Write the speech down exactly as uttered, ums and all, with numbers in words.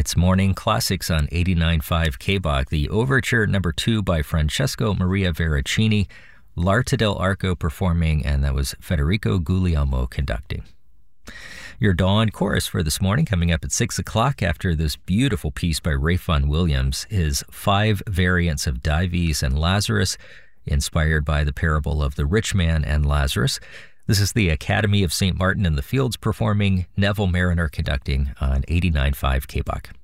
It's Morning Classics on eighty-nine point five K B O C. The Overture number two by Francesco Maria Veracini, L'Arte dell'Arco performing, and that was Federico Guglielmo conducting. Your Dawn Chorus for this morning coming up at six o'clock after this beautiful piece by Ralph Vaughan Williams, his Five Variants of Dives and Lazarus, inspired by the parable of the rich man and Lazarus. This is the Academy of Saint Martin in the Fields performing, Neville Mariner conducting on eighty-nine point five K B O C.